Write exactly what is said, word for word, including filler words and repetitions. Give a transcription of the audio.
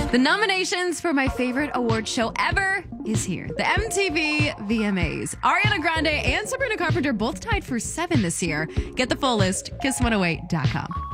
The nominations for my favorite award show ever is here. The M T V V M As. Ariana Grande and Sabrina Carpenter both tied for seven this year. Get the full list, kiss one oh eight dot com.